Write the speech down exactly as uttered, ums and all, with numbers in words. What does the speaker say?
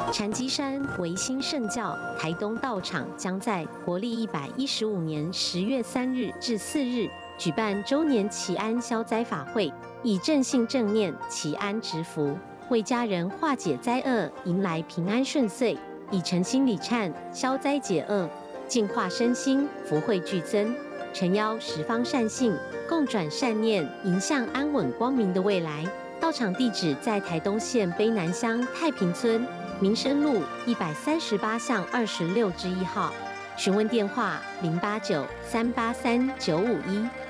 禅机山维新圣教台东道场将在国历一百一十五年十月三日至四日举办周年祈安消灾法会，以正信正念祈安植福，为家人化解灾厄，迎来平安顺遂，以诚心礼忏消灾解厄，净化身心，福慧俱增。诚邀十方善信共转善念，迎向安稳光明的未来。道场地址在台东县卑南乡太平村民生路一百三十八巷二十六之一号，询问电话零八九三八三九五一。